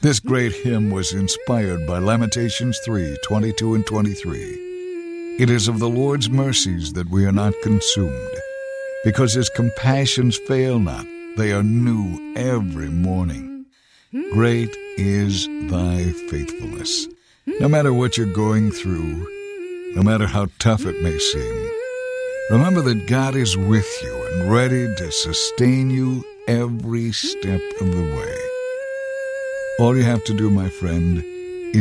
This great hymn was inspired by Lamentations 3:22 and 23. It is of the Lord's mercies that we are not consumed, because his compassions fail not. They are new every morning. Great is thy faithfulness. No matter what you're going through, no matter how tough it may seem, remember that God is with you and ready to sustain you every step of the way. All you have to do, my friend,